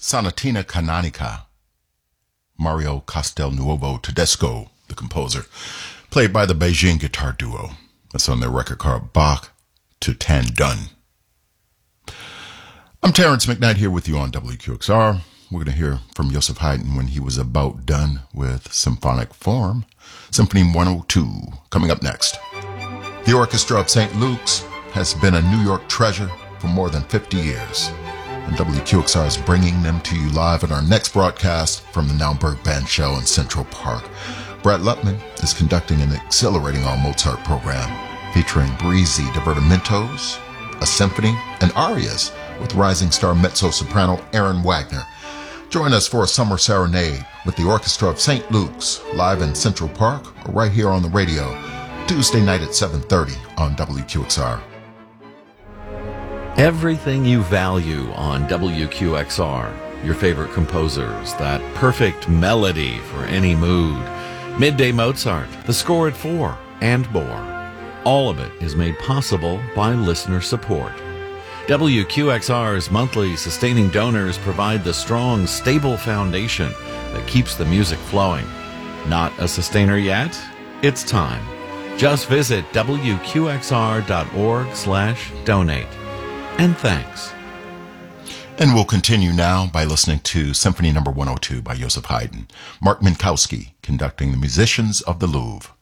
Sonatina Canonica. Mario Castelnuovo Tedesco, the composer, played by the Beijing guitar duo. That's on their record called Bach to Tan Dun. I'm Terrence McKnight here with you on WQXR. We're going to hear from Joseph Haydn when he was about done with symphonic form. Symphony 102 coming up next. The Orchestra of St. Luke's has been a New York treasure for more than 50 years. And WQXR is bringing them to you live in our next broadcast from the Naumburg Band Show in Central Park. Brett Lutman is conducting an exhilarating all-Mozart program featuring breezy divertimentos, a symphony, and arias with rising star mezzo-soprano Aaron Wagner. Join us for a summer serenade with the Orchestra of St. Luke's live in Central Park or right here on the radio, Tuesday night at 7:30 on WQXR. Everything you value on WQXR, your favorite composers, that perfect melody for any mood, Midday Mozart, the score at 4, and more. All of it is made possible by listener support. WQXR's monthly sustaining donors provide the strong, stable foundation that keeps the music flowing. Not a sustainer yet? It's time. Just visit WQXR.org/donate. And thanks. And we'll continue now by listening to Symphony No. 102 by Joseph Haydn. Mark Minkowski conducting the Musicians of the Louvre.